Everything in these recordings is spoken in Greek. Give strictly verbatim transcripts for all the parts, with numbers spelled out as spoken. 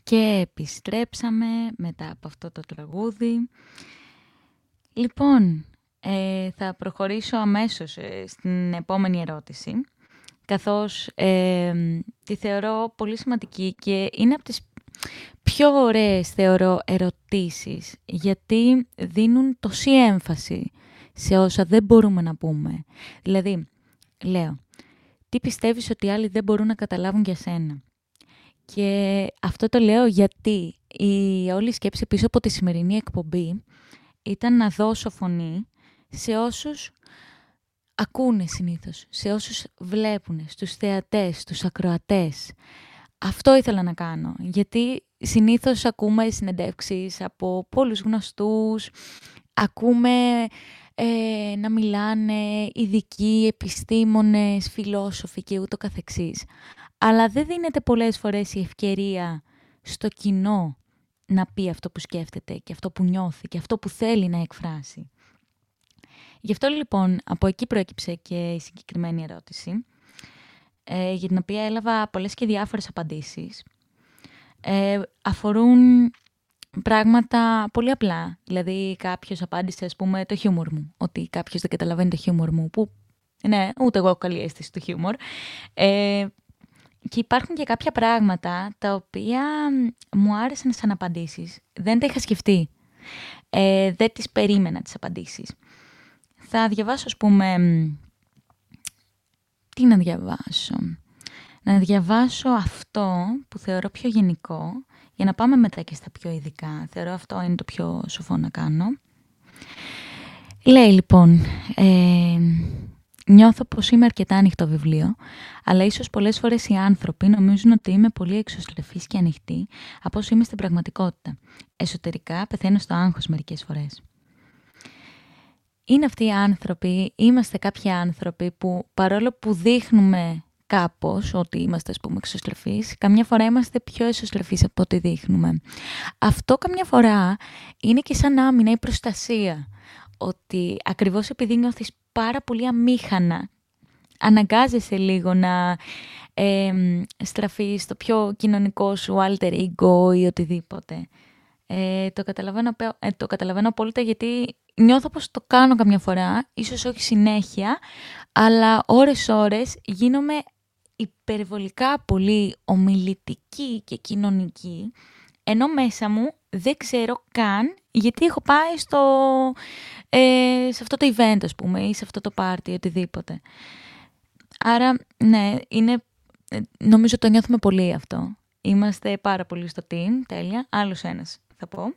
Και επιστρέψαμε μετά από αυτό το τραγούδι. Λοιπόν, ε, θα προχωρήσω αμέσως ε, στην επόμενη ερώτηση, καθώς ε, τη θεωρώ πολύ σημαντική και είναι από τις πιο ωραίες, θεωρώ, ερωτήσεις, γιατί δίνουν τόση έμφαση σε όσα δεν μπορούμε να πούμε. Δηλαδή, λέω, τι πιστεύεις ότι οι άλλοι δεν μπορούν να καταλάβουν για σένα? Και αυτό το λέω γιατί η όλη σκέψη πίσω από τη σημερινή εκπομπή ήταν να δώσω φωνή σε όσους ακούνε συνήθως, σε όσους βλέπουν, στους θεατές, στους ακροατές. Αυτό ήθελα να κάνω, γιατί συνήθως ακούμε συνεντεύξεις από πολλούς γνωστούς, ακούμε ε, να μιλάνε ειδικοί, επιστήμονες, φιλόσοφοι και ούτω καθεξής. Αλλά δεν δίνεται πολλές φορές η ευκαιρία στο κοινό να πει αυτό που σκέφτεται και αυτό που νιώθει και αυτό που θέλει να εκφράσει. Γι' αυτό λοιπόν από εκεί προέκυψε και η συγκεκριμένη ερώτηση, ε, για την οποία έλαβα πολλές και διάφορες απαντήσεις. Ε, αφορούν πράγματα πολύ απλά. Δηλαδή κάποιος απάντησε, ας πούμε, το χιούμορ μου, ότι κάποιος δεν καταλαβαίνει το χιούμορ μου, που ναι, ούτε εγώ έχω καλή αίσθηση του χιούμορ. Ε, Και υπάρχουν και κάποια πράγματα τα οποία μου άρεσαν σαν απαντήσεις. Δεν τα είχα σκεφτεί. Ε, δεν τις περίμενα τις απαντήσεις. Θα διαβάσω, ας πούμε... Τι να διαβάσω? Να διαβάσω αυτό που θεωρώ πιο γενικό, για να πάμε μετά και στα πιο ειδικά. Θεωρώ αυτό είναι το πιο σοφό να κάνω. Λέει λοιπόν... Ε, Νιώθω πως είμαι αρκετά ανοιχτό βιβλίο, αλλά ίσως πολλές φορές οι άνθρωποι νομίζουν ότι είμαι πολύ εξωστρεφής και ανοιχτή από όσο είμαι στην πραγματικότητα. Εσωτερικά πεθαίνω στο άγχος μερικές φορές. Είναι αυτοί οι άνθρωποι, είμαστε κάποιοι άνθρωποι που παρόλο που δείχνουμε κάπως ότι είμαστε, ας πούμε, εξωστρεφείς, καμιά φορά είμαστε πιο εσωστρεφείς από ό,τι δείχνουμε. Αυτό καμιά φορά είναι και σαν άμυνα ή προστασία. Ότι ακριβώς επειδή νιώθεις πάρα πολύ αμήχανα, αναγκάζεσαι λίγο να ε, στραφείς στο πιο κοινωνικό σου alter ego ή οτιδήποτε. Ε, το, καταλαβαίνω, ε, το καταλαβαίνω απόλυτα, γιατί νιώθω πως το κάνω καμιά φορά, ίσως όχι συνέχεια, αλλά ώρες-ώρες γίνομαι υπερβολικά πολύ ομιλητική και κοινωνική, ενώ μέσα μου δεν ξέρω καν γιατί έχω πάει στο, ε, σε αυτό το event, ας πούμε, ή σε αυτό το party, οτιδήποτε. Άρα, ναι, είναι, νομίζω το νιώθουμε πολύ αυτό. Είμαστε πάρα πολύ στο team, τέλεια. Άλλος ένας θα πω.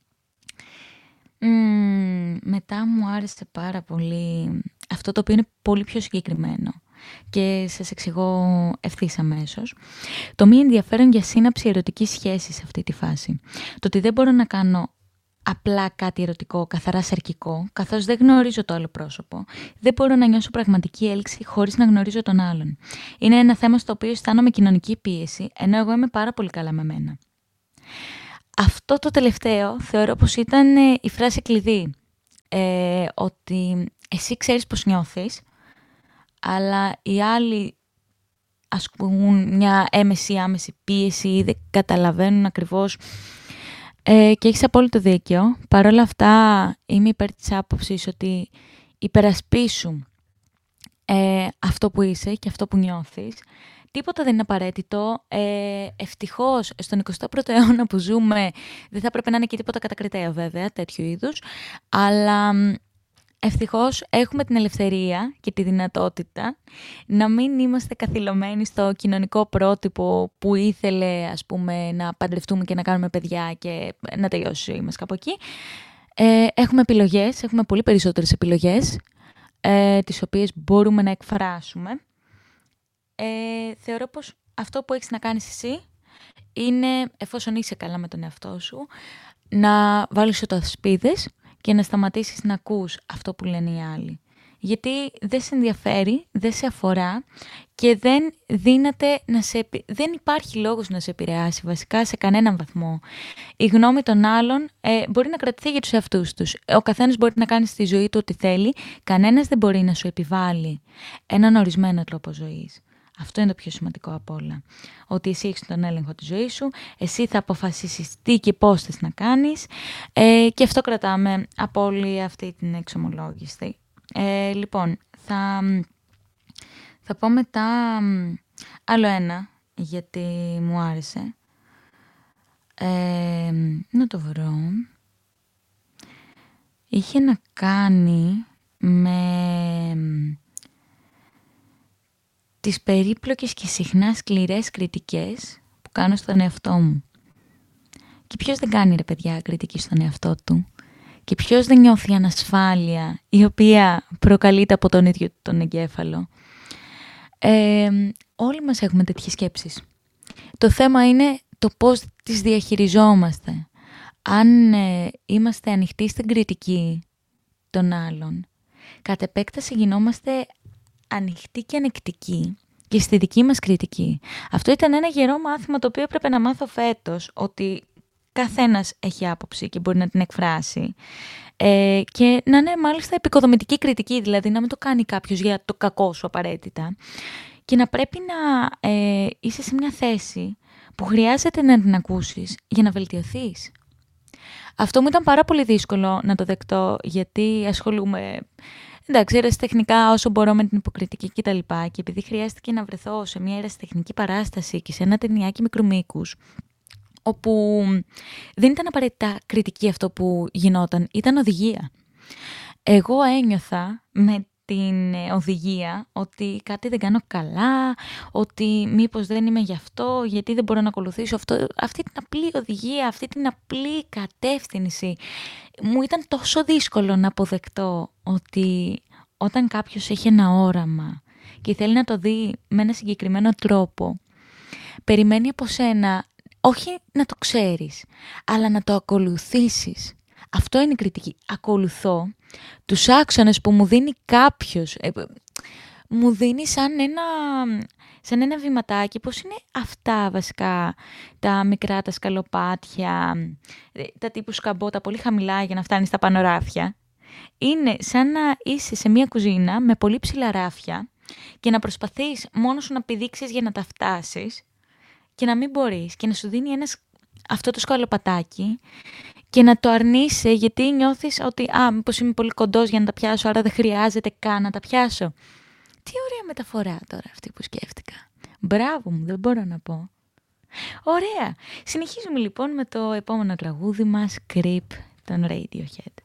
Μ, μετά μου άρεσε πάρα πολύ αυτό το οποίο είναι πολύ πιο συγκεκριμένο. Και σας εξηγώ ευθύς αμέσως. Το μη ενδιαφέρον για σύναψη ερωτικής σχέσης σε αυτή τη φάση. Το ότι δεν μπορώ να κάνω απλά κάτι ερωτικό, καθαρά σαρκικό, καθώς δεν γνωρίζω το άλλο πρόσωπο. Δεν μπορώ να νιώσω πραγματική έλξη χωρίς να γνωρίζω τον άλλον. Είναι ένα θέμα στο οποίο αισθάνομαι κοινωνική πίεση, ενώ εγώ είμαι πάρα πολύ καλά με μένα. Αυτό το τελευταίο θεωρώ πως ήταν η φράση κλειδί. Ε, ότι εσύ ξέρεις πως νιώθεις, αλλά οι άλλοι ασκούν μια έμεση άμεση πίεση ή δεν καταλαβαίνουν ακριβώς. Ε, και έχεις απόλυτο δίκιο. Παρ' όλα αυτά είμαι υπέρ της άποψης ότι υπερασπίσου ε, αυτό που είσαι και αυτό που νιώθεις. Τίποτα δεν είναι απαραίτητο. Ε, ευτυχώς στον εικοστό πρώτο αιώνα που ζούμε δεν θα πρέπει να είναι και τίποτα κατακριτέο, βέβαια, τέτοιου είδους. Αλλά ευτυχώς έχουμε την ελευθερία και τη δυνατότητα να μην είμαστε καθυλωμένοι στο κοινωνικό πρότυπο που ήθελε, ας πούμε, να παντρευτούμε και να κάνουμε παιδιά και να τελειώσει η ζωή μας κάπου εκεί. Ε, έχουμε επιλογές, έχουμε πολύ περισσότερες επιλογές, ε, τις οποίες μπορούμε να εκφράσουμε. Ε, θεωρώ πως αυτό που έχεις να κάνεις εσύ είναι, εφόσον είσαι καλά με τον εαυτό σου, να βάλεις σωτασπίδες και να σταματήσεις να ακούς αυτό που λένε οι άλλοι. Γιατί δεν σε ενδιαφέρει, δεν σε αφορά και δεν δύναται να σε, δεν υπάρχει λόγος να σε επηρεάσει βασικά σε κανέναν βαθμό. Η γνώμη των άλλων ε, μπορεί να κρατηθεί για τους εαυτούς τους. Ο καθένας μπορεί να κάνει στη ζωή του ό,τι θέλει. Κανένας δεν μπορεί να σου επιβάλλει έναν ορισμένο τρόπο ζωής. Αυτό είναι το πιο σημαντικό απ' όλα. Ότι εσύ έχεις τον έλεγχο της ζωής σου, εσύ θα αποφασίσεις τι και πώς θες να κάνεις ε, και αυτό κρατάμε από όλη αυτή την εξομολόγηση. Ε, λοιπόν, θα, θα πω μετά άλλο ένα, γιατί μου άρεσε. Ε, να το βρω. Είχε να κάνει με τις περίπλοκες και συχνά σκληρές κριτικές που κάνω στον εαυτό μου. Και ποιος δεν κάνει, ρε παιδιά, κριτική στον εαυτό του? Και ποιος δεν νιώθει ανασφάλεια η οποία προκαλείται από τον ίδιο τον εγκέφαλο? Ε, όλοι μας έχουμε τέτοιες σκέψεις. Το θέμα είναι το πώς τις διαχειριζόμαστε. Αν ε, είμαστε ανοιχτοί στην κριτική των άλλων, κατ' επέκταση γινόμαστε ανοιχτοί και ανεκτικοί και στη δική μας κριτική. Αυτό ήταν ένα γερό μάθημα το οποίο έπρεπε να μάθω φέτος, ότι καθένας έχει άποψη και μπορεί να την εκφράσει ε, και να είναι μάλιστα επικοδομητική κριτική, δηλαδή να μην το κάνει κάποιος για το κακό σου απαραίτητα και να πρέπει να ε, είσαι σε μια θέση που χρειάζεται να την ακούσεις για να βελτιωθείς. Αυτό μου ήταν πάρα πολύ δύσκολο να το δεκτώ, γιατί ασχολούμαι, εντάξει, ερασιτεχνικά όσο μπορώ με την υποκριτική κτλ. Και, και επειδή χρειάστηκε να βρεθώ σε μια ερασιτεχνική παράσταση και σε ένα ταινιάκι μικρού μήκους, όπου δεν ήταν απαραίτητα κριτική αυτό που γινόταν, ήταν οδηγία. Εγώ ένιωθα με την οδηγία ότι κάτι δεν κάνω καλά, ότι μήπως δεν είμαι γι' αυτό, γιατί δεν μπορώ να ακολουθήσω αυτό, αυτή την απλή οδηγία, αυτή την απλή κατεύθυνση. Μου ήταν τόσο δύσκολο να αποδεκτώ ότι όταν κάποιος έχει ένα όραμα και θέλει να το δει με ένα συγκεκριμένο τρόπο, περιμένει από σένα όχι να το ξέρεις, αλλά να το ακολουθήσεις. Αυτό είναι η κριτική. Ακολουθώ τους άξονες που μου δίνει κάποιος. Ε, μου δίνει σαν ένα, σαν ένα βηματάκι. Πώς είναι αυτά βασικά τα μικρά, τα σκαλοπάτια, τα τύπου σκαμπότα πολύ χαμηλά για να φτάνει στα πάνω ράφια. Είναι σαν να είσαι σε μια κουζίνα με πολύ ψηλά ράφια και να προσπαθείς μόνο σου να πηδήξεις για να τα φτάσεις και να μην μπορείς και να σου δίνει ένας, αυτό το σκαλοπατάκι και να το αρνείσαι γιατί νιώθεις ότι «Α, μήπως είμαι πολύ κοντός για να τα πιάσω, άρα δεν χρειάζεται καν να τα πιάσω». Τι ωραία μεταφορά τώρα αυτή που σκέφτηκα. Μπράβο μου, δεν μπορώ να πω. Ωραία. Συνεχίζουμε λοιπόν με το επόμενο τραγούδι μας, Creep, των Radiohead.